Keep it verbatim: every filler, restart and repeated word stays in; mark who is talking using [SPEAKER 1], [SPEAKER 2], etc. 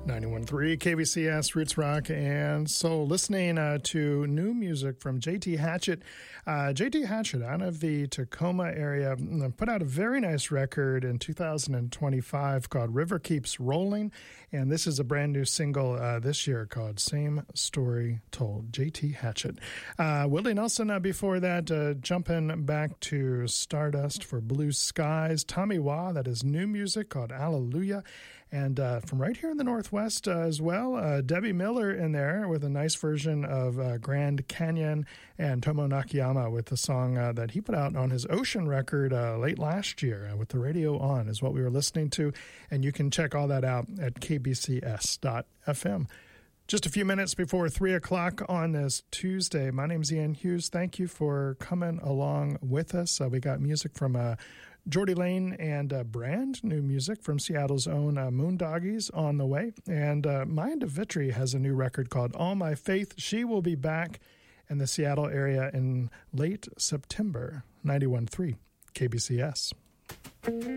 [SPEAKER 1] ninety-one point three K V C S, Roots Rock and Soul. Listening uh, to new music from J T Hatchett. Uh, J T Hatchett, out of the Tacoma area, put out a very nice record in two thousand twenty-five called River Keeps Rolling, and this is a brand new single uh, this year called Same Story Told. J T Hatchett. Uh, Willie Nelson, uh, before that, uh, jumping back to Stardust for Blue Skies. Tommy Wah, that is new music called Alleluia. And uh, from right here in the Northwest uh, as well, uh, Debbie Miller in there with a nice version of uh, Grand Canyon, and Tomo Nakayama with the song uh, that he put out on his Ocean record uh, late last year uh, with the radio on is what we were listening to. And you can check all that out at k b c s dot f m. Just a few minutes before three o'clock on this Tuesday. My name's Ian Hughes. Thank you for coming along with us. Uh, we got music from uh, Geordie Lane and uh, brand new music from Seattle's own uh, Moondoggies on the way. And uh, Mind of Vitry has a new record called All My Faith. She will be back in the Seattle area in late September. ninety-one point three K B C S.